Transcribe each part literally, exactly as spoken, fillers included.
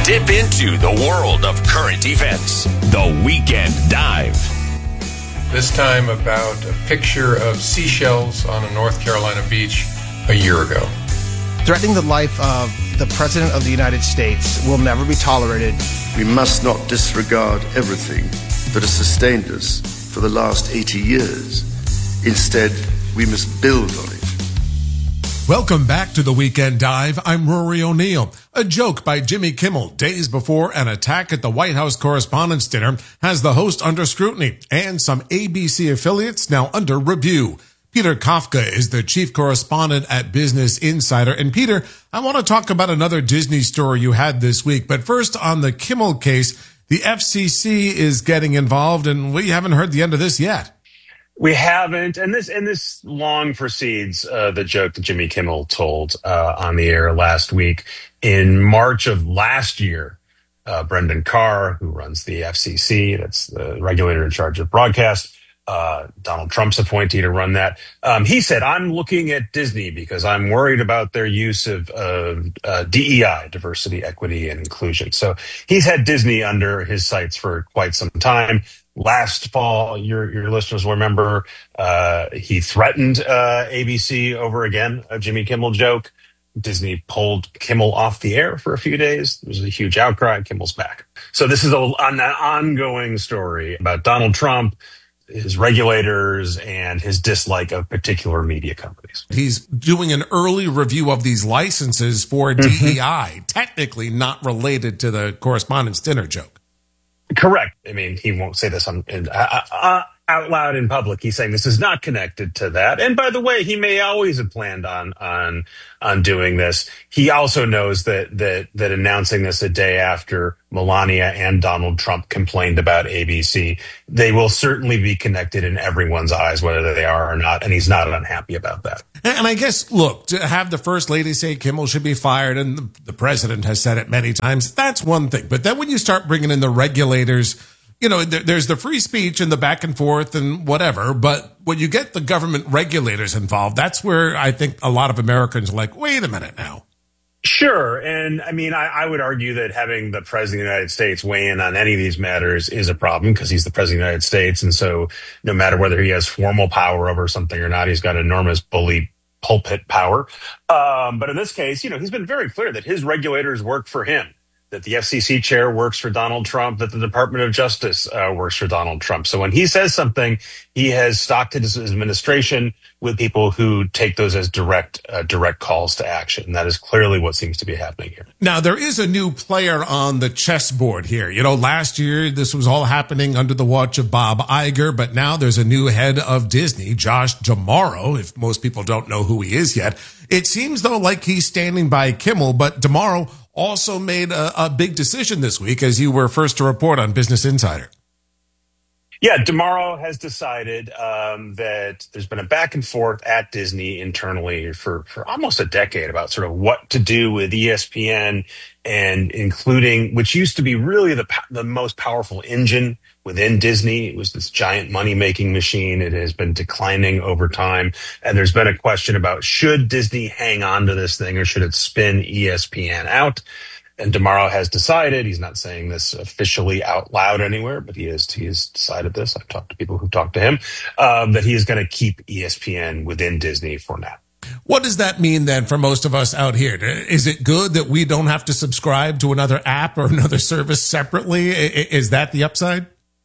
Dip into the world of current events. The Weekend Dive. This time about a picture of seashells on a North Carolina beach a year ago. Threatening the life of the President of the United States will never be tolerated. We must not disregard everything that has sustained us for the last eighty years. Instead, we must build on it. Welcome back to the Weekend Dive. I'm Rory O'Neill. A joke by Jimmy Kimmel days before an attack at the White House Correspondents' Dinner has the host under scrutiny and some A B C affiliates now under review. Peter Kafka is the chief correspondent at Business Insider. And Peter, I want to talk about another Disney story you had this week. But first, on the Kimmel case, the F C C is getting involved, and we haven't heard the end of this yet. We haven't, and this and this long precedes uh, the joke that Jimmy Kimmel told uh, on the air last week. In March of last year, uh, Brendan Carr, who runs the F C C, that's the regulator in charge of broadcast, uh, Donald Trump's appointee to run that, um, he said, "I'm looking at Disney because I'm worried about their use of, of uh, D E I, diversity, equity, and inclusion." So he's had Disney under his sights for quite some time. Last fall, your your listeners will remember, uh, he threatened uh, A B C over again, a Jimmy Kimmel joke. Disney pulled Kimmel off the air for a few days. There was a huge outcry. Kimmel's back. So this is a, an ongoing story about Donald Trump, his regulators, and his dislike of particular media companies. He's doing an early review of these licenses for D E I, mm-hmm. technically not related to the Correspondents' Dinner joke. Correct. I mean, he won't say this on, in, uh, uh, out loud in public. He's saying this is not connected to that. And by the way, he may always have planned on on on doing this. He also knows that that that announcing this a day after Melania and Donald Trump complained about A B C, they will certainly be connected in everyone's eyes, whether they are or not. And he's not unhappy about that. And I guess, look, to have the first lady say Kimmel should be fired, and the president has said it many times, that's one thing. But then when you start bringing in the regulators, you know, there, there's the free speech and the back and forth and whatever. But when you get the government regulators involved, that's where I think a lot of Americans are like, wait a minute now. Sure. And I mean, I, I would argue that having the president of the United States weigh in on any of these matters is a problem because he's the president of the United States. And so no matter whether he has formal power over something or not, he's got enormous bully pulpit power. Um, but in this case, you know, he's been very clear that his regulators work for him, that the F C C chair works for Donald Trump, that the Department of Justice uh, works for Donald Trump. So when he says something, he has stocked his administration with people who take those as direct uh, direct calls to action. And that is clearly what seems to be happening here. Now, there is a new player on the chessboard here. You know, last year, this was all happening under the watch of Bob Iger, but now there's a new head of Disney, Josh D'Amaro, if most people don't know who he is yet. It seems, though, like he's standing by Kimmel, but D'Amaro also made a, a big decision this week, as you were first to report on Business Insider. Yeah, D'Amaro has decided um, that there's been a back and forth at Disney internally for, for almost a decade about sort of what to do with E S P N, and including, which used to be really the the most powerful engine within Disney. It was this giant money-making machine. It has been declining over time. And there's been a question about, should Disney hang on to this thing or should it spin E S P N out? And D'Amaro has decided, he's not saying this officially out loud anywhere, but he has, he has decided this. I've talked to people who've talked to him, um, that he is going to keep E S P N within Disney for now. What does that mean then for most of us out here? Is it good that we don't have to subscribe to another app or another service separately? Is that the upside?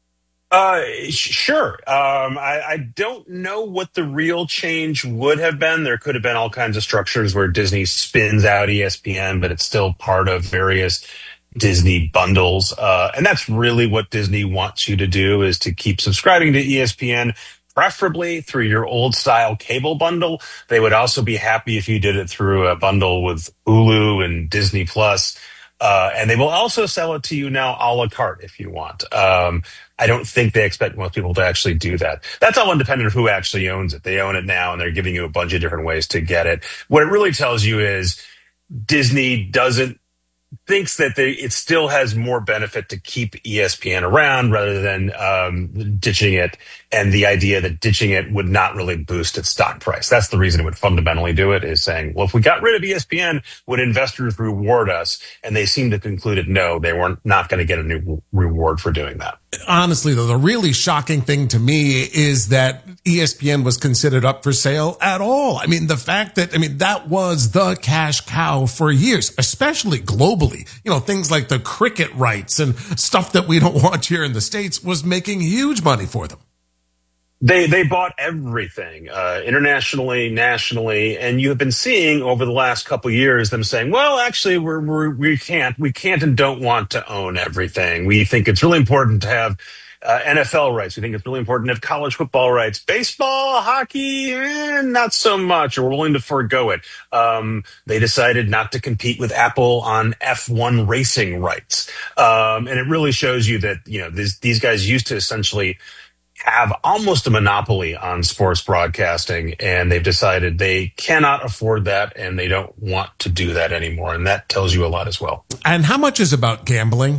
Uh, sure. Um, I, I don't know what the real change would have been. There could have been all kinds of structures where Disney spins out E S P N, but it's still part of various Disney bundles. Uh, and that's really what Disney wants you to do, is to keep subscribing to E S P N, preferably through your old style cable bundle. They would also be happy if you did it through a bundle with Hulu and Disney Plus. Uh, and they will also sell it to you now a la carte if you want. Um, I don't think they expect most people to actually do that. That's all independent of who actually owns it. They own it now, and they're giving you a bunch of different ways to get it. What it really tells you is Disney doesn't thinks that they, it still has more benefit to keep E S P N around rather than um, ditching it, and the idea that ditching it would not really boost its stock price. That's the reason it would fundamentally do it, is saying, well, if we got rid of E S P N, would investors reward us? And they seem to concluded no, they weren't not going to get a new reward for doing that. Honestly, though, the really shocking thing to me is that E S P N was considered up for sale at all. I mean, the fact that, I mean, that was the cash cow for years, especially globally. You know, things like the cricket rights and stuff that we don't watch here in the States was making huge money for them. They they bought everything, uh, internationally, nationally, and you have been seeing over the last couple of years them saying, well, actually, we're, we're, we can't, we can't and don't want to own everything. We think it's really important to have uh, N F L rights. We think it's really important to have college football rights. Baseball, hockey, eh, not so much, or we're willing to forego it. Um, they decided not to compete with Apple on F one racing rights. Um, and it really shows you that, you know, this, these guys used to essentially have almost a monopoly on sports broadcasting, and they've decided they cannot afford that, and they don't want to do that anymore. And that tells you a lot as well. And how much is about gambling?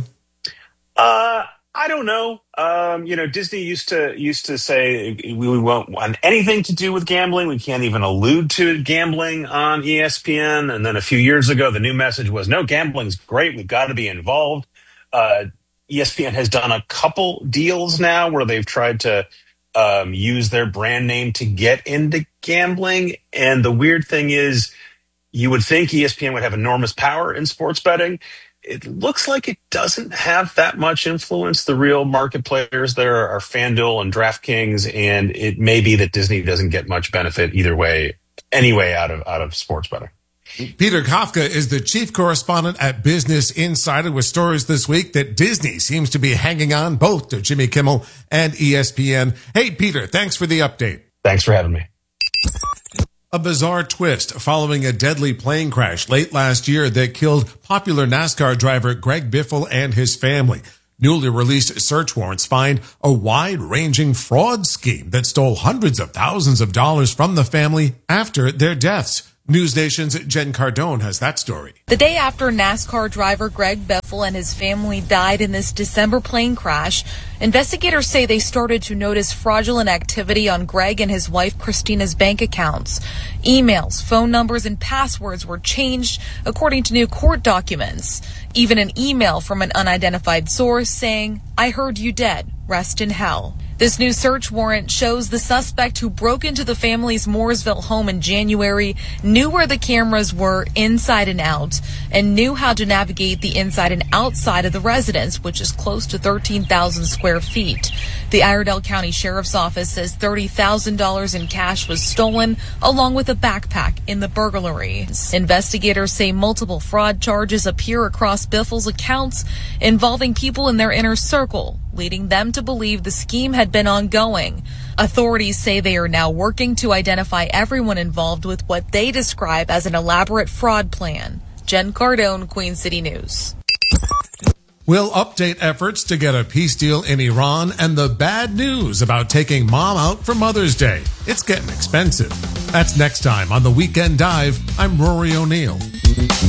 Uh, I don't know. Um, you know, Disney used to used to say we won't want anything to do with gambling. We can't even allude to gambling on E S P N. And then a few years ago, the new message was, no, gambling's great. We've got to be involved. Uh, E S P N has done a couple deals now where they've tried to um, use their brand name to get into gambling. And the weird thing is, you would think E S P N would have enormous power in sports betting. It looks like it doesn't have that much influence. The real market players there are FanDuel and DraftKings, and it may be that Disney doesn't get much benefit either way, anyway, out of out of sports betting. Peter Kafka is the chief correspondent at Business Insider with stories this week that Disney seems to be hanging on both to Jimmy Kimmel and E S P N. Hey, Peter, thanks for the update. Thanks for having me. A bizarre twist following a deadly plane crash late last year that killed popular NASCAR driver Greg Biffle and his family. Newly released search warrants find a wide-ranging fraud scheme that stole hundreds of thousands of dollars from the family after their deaths. News Nation's Jen Cardone has that story. The day after NASCAR driver Greg Biffle and his family died in this December plane crash, investigators say they started to notice fraudulent activity on Greg and his wife Christina's bank accounts. Emails, phone numbers, and passwords were changed, according to new court documents. Even an email from an unidentified source saying, "I heard you dead. Rest in hell." This new search warrant shows the suspect who broke into the family's Mooresville home in January knew where the cameras were inside and out and knew how to navigate the inside and outside of the residence, which is close to thirteen thousand square feet. The Iredell County Sheriff's Office says thirty thousand dollars in cash was stolen, along with a backpack in the burglary. Investigators say multiple fraud charges appear across Biffle's accounts involving people in their inner circle, leading them to believe the scheme had been ongoing. Authorities say they are now working to identify everyone involved with what they describe as an elaborate fraud plan. Jen Cardone, Queen City News. We'll update efforts to get a peace deal in Iran and the bad news about taking mom out for Mother's Day. It's getting expensive. That's next time on The Weekend Dive. I'm Rory O'Neill.